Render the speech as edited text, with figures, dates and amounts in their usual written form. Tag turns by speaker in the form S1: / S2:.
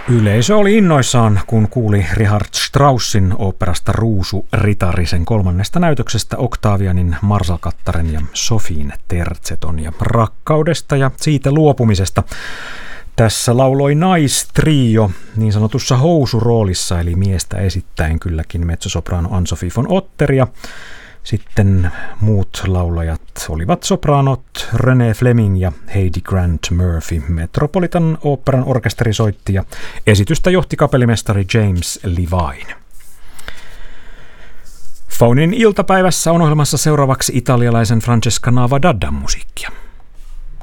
S1: Yleisö oli innoissaan, kun kuuli Richard Straussin oopperasta Ruusu Ritari sen 3. näytöksestä Octavianin, Marsalkattaren ja Sofien Terzeton ja rakkaudesta ja siitä luopumisesta. Tässä lauloi naistrio niin sanotussa housuroolissa, eli miestä esittäen kylläkin mezzosoprano Ann-Sofi von Otter, ja sitten muut laulajat olivat sopraanot René Fleming ja Heidi Grant Murphy. Metropolitan Oopperan orkesteri soitti ja esitystä johti kapellimestari James Levine. Faunin iltapäivässä on ohjelmassa seuraavaksi italialaisen Francesca Navadaddan musiikkia.